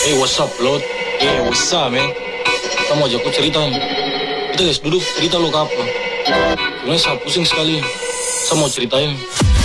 Hey, what's up, Lord? Hey, what's up, man? Kita mau ajak aku cerita nih. Kita guys, duduk cerita lo ke apa? Sebenarnya saya pusing sekali. Saya mau ceritain.